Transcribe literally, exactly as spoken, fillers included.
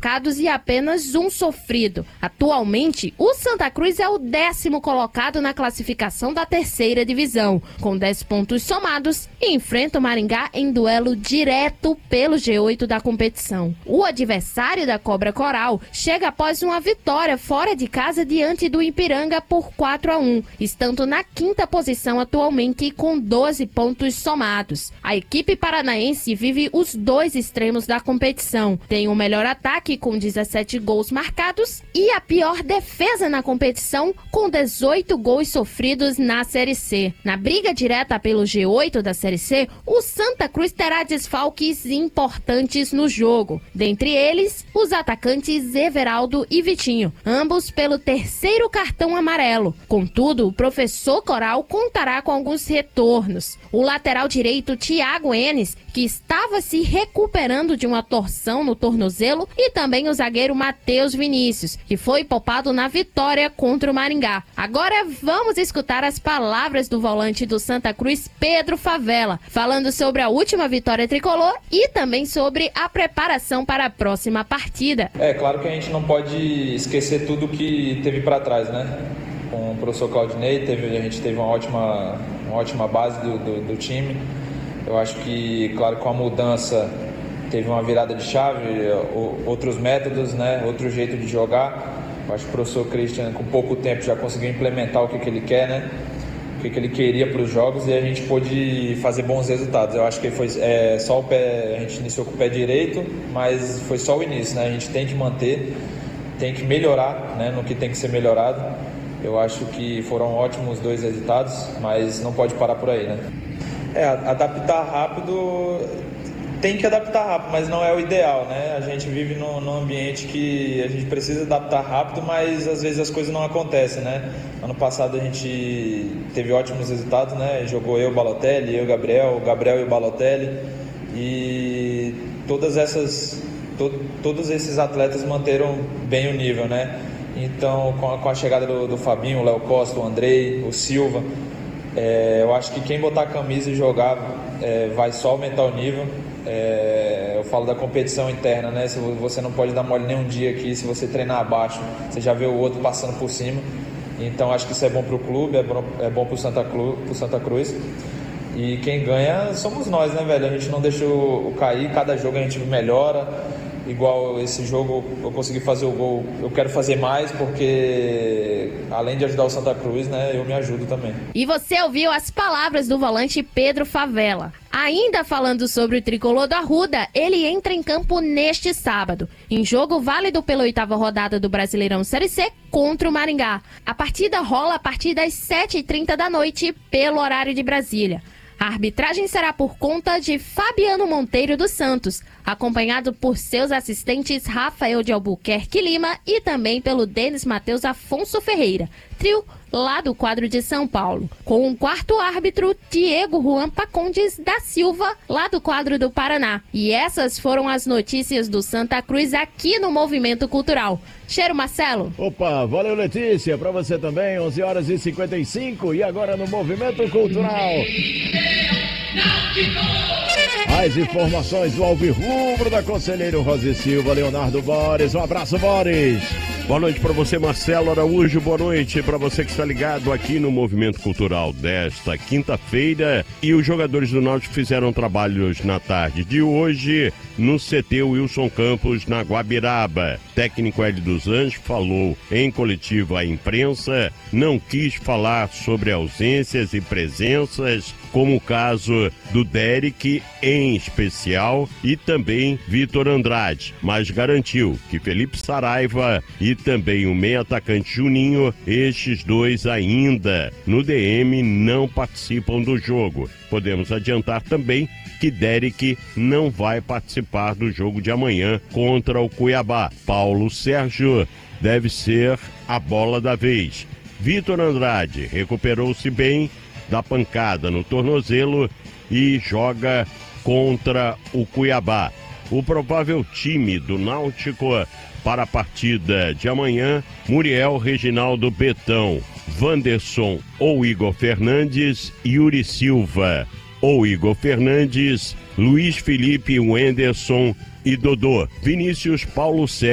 marcados e apenas um sofrido. Atualmente, o Santa Cruz é o décimo colocado na classificação da terceira divisão, com dez pontos somados, e enfrenta o Maringá em duelo direto pelo G oito da competição. O adversário da Cobra Coral chega após uma vitória fora de casa diante do Ipiranga por quatro a um, estando na quinta posição atualmente com doze pontos somados. A equipe paranaense vive os dois extremos da competição. Tem o melhor ataque com dezessete gols marcados e a pior defesa na competição com dezoito gols sofridos na Série C. Na briga direta pelo G oito da Série C, o Santa Cruz terá desfalques importantes no jogo. Dentre eles, os atacantes Everaldo e Vitinho, ambos pelo terceiro cartão amarelo. Contudo, o professor Coral contará com alguns retornos. O lateral direito Thiago Enes, que estava se recuperando de uma torção no tornozelo, e também o zagueiro Matheus Vinícius, que foi poupado na vitória contra o Maringá. Agora vamos escutar as palavras do volante do Santa Cruz, Pedro Favela, falando sobre a última vitória tricolor e também sobre a preparação para a próxima partida. É claro que a gente não pode esquecer tudo que teve para trás, né? Com o professor Claudinei, teve, a gente teve uma ótima, uma ótima base do, do, do time. Eu acho que, claro, com a mudança teve uma virada de chave, outros métodos, né? Outro jeito de jogar. Eu acho que o professor Christian, com pouco tempo, já conseguiu implementar o que, que ele quer, né? O que, que ele queria para os jogos, e a gente pôde fazer bons resultados. Eu acho que foi é, só o pé, a gente iniciou com o pé direito, mas foi só o início, né? A gente tem que manter, tem que melhorar, né? No que tem que ser melhorado. Eu acho que foram ótimos dois resultados, mas não pode parar por aí, né? É, adaptar rápido, tem que adaptar rápido, mas não é o ideal, né? A gente vive num, num ambiente que a gente precisa adaptar rápido, mas às vezes as coisas não acontecem, né? Ano passado a gente teve ótimos resultados, né? Jogou eu, o Balotelli, eu, o Gabriel, o Gabriel e o Balotelli, e todas essas, to, todos esses atletas manteram bem o nível, né? Então, com a, com a chegada do, do Fabinho, o Léo Costa, o Andrei, o Silva, é, eu acho que quem botar a camisa e jogar é, vai só aumentar o nível. É, eu falo da competição interna, né? Se você não pode dar mole nem um dia aqui, se você treinar abaixo, você já vê o outro passando por cima. Então acho que isso é bom para o clube, é bom, é bom para o Santa, Santa Cruz. E quem ganha somos nós, né, velho? A gente não deixa o, o cair, cada jogo a gente melhora. Igual esse jogo eu consegui fazer o gol, eu quero fazer mais, porque além de ajudar o Santa Cruz, né, eu me ajudo também. E você ouviu as palavras do volante Pedro Favela. Ainda falando sobre o tricolor do Arruda, ele entra em campo neste sábado, em jogo válido pela oitava rodada do Brasileirão Série C contra o Maringá. A partida rola a partir das sete e trinta da noite pelo horário de Brasília. A arbitragem será por conta de Fabiano Monteiro dos Santos, acompanhado por seus assistentes Rafael de Albuquerque Lima e também pelo Denis Matheus Afonso Ferreira, trio lá do quadro de São Paulo, com o quarto árbitro Diego Juan Pacondes da Silva, lá do quadro do Paraná. E essas foram as notícias do Santa Cruz aqui no Movimento Cultural. Cheiro, Marcelo. Opa, valeu, Letícia, pra você também, onze horas e cinquenta e cinco, e agora no Movimento Cultural. As informações do Alvirrubro da Conselheiro Rosi Silva, Leonardo Boris. Um abraço, Boris. Boa noite para você, Marcelo Araújo. Boa noite para você que está ligado aqui no Movimento Cultural desta quinta-feira. E os jogadores do Náutico fizeram trabalhos na tarde de hoje no C T Wilson Campos, na Guabiraba. Técnico Hélio dos Anjos falou em coletiva à imprensa, não quis falar sobre ausências e presenças, como o caso do Derek em especial e também Vitor Andrade, mas garantiu que Felipe Saraiva e também o meio atacante Juninho, estes dois ainda no D M não participam do jogo. Podemos adiantar também que Derek não vai participar do jogo de amanhã contra o Cuiabá. Paulo Sérgio deve ser a bola da vez. Vitor Andrade recuperou-se bem da pancada no tornozelo e joga contra o Cuiabá. O provável time do Náutico para a partida de amanhã: Muriel, Reginaldo, Betão, Wanderson ou Igor Fernandes, Yuri Silva ou Igor Fernandes, Luiz Felipe, Wenderson e Dodô. Vinícius, Paulo Sérgio